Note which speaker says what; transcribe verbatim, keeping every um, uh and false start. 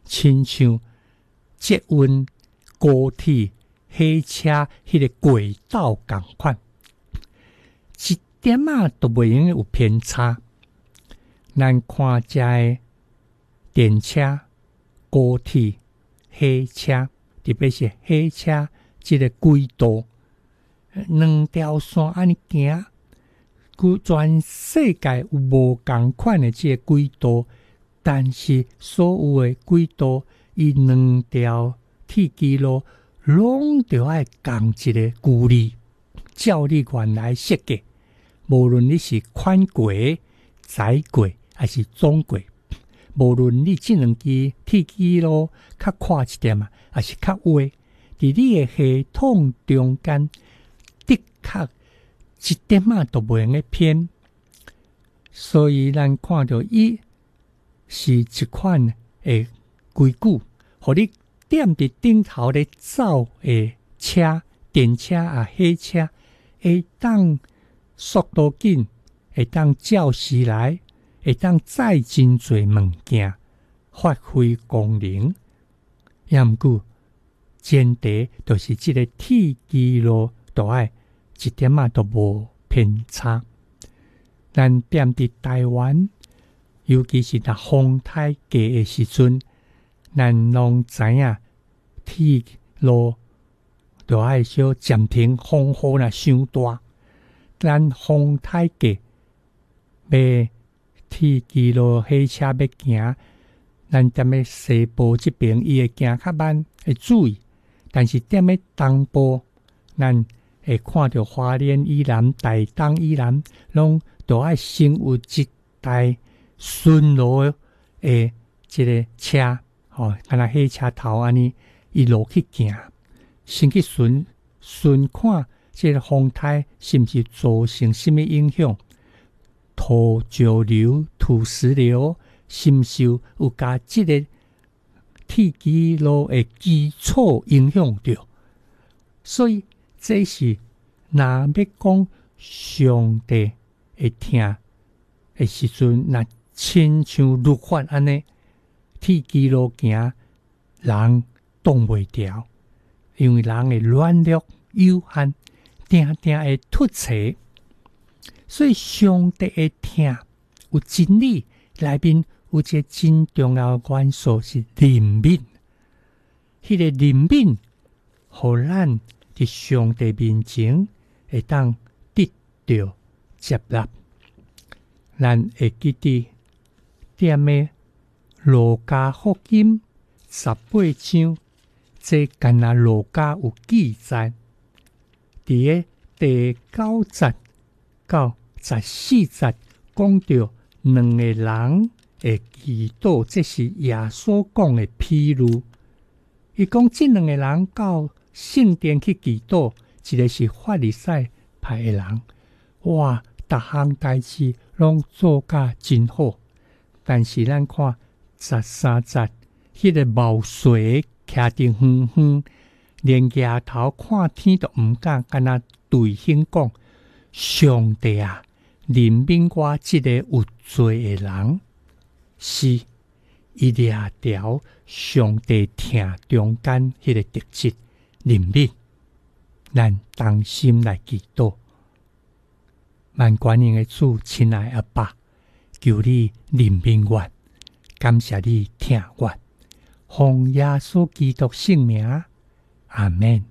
Speaker 1: 亲像捷运、高铁、火车迄个轨道同款，一点啊都袂用有偏差。咱看遮个电车、高铁、火车，特别是火车即个轨道，两条线安尼行，全世界有无共款的即个轨道，但是所有的轨道，伊两条铁基路拢着爱共一个距离，照你原来设计，无论你是宽轨、窄轨还是中轨，无论你这两支铁基路较宽一点啊，还是较矮，伫你的系统中间，的确一点仔都袂用偏，所以咱看到伊是一款诶规矩，互你踮伫顶头咧走诶车、电车啊、火车，会当速度紧，会当照时来，会当载真侪物件，发挥功能。也毋过前提就是即个铁基路都爱一点仔都无偏差。咱踮伫台湾，尤其是若风台低的时阵，咱拢知影铁路就爱小暂停，风雨若伤大，咱风台低，要铁基路火车要行，咱踮咧西部这边，伊会行较慢，会注意。但是踮咧东部，咱会看到花莲以南、台东以南，拢都爱先有一台巡逻诶，即个车，吼、哦，敢若火车头安尼一路去行，先去巡巡看即个风台是毋是造成什么影响，土石流、土石流是毋是有甲即个铁基路的基础影响着。所以这是若要讲上帝会听的时阵，若亲像律法安尼，铁基路行，人挡袂牢，因为人的软弱有限，定定会突切。所以上帝会听，有真理内面有一个真重要的元素是怜悯。迄、那个怜悯，互咱伫上帝面前会当得到接纳。咱会记得踮诶路加福音十八章，这干那路加有记载，伫诶第九节到十四节讲到两个人会祈祷，这是耶稣讲的譬喻。伊讲这两个人到圣殿去祈祷，一个是法利赛派的人，哇，逐项代志拢做甲真好。但是咱看十三节，迄、那个毛遂徛伫远远，连额头看天都毋敢，敢若对兄讲：上帝啊，怜悯我即个有罪的人。是伊掠条上帝听中间迄个特质怜悯，咱同心来祈祷。万管应的主，亲爱阿爸，求你怜悯我，感谢你听我，奉耶稣基督圣名，阿们。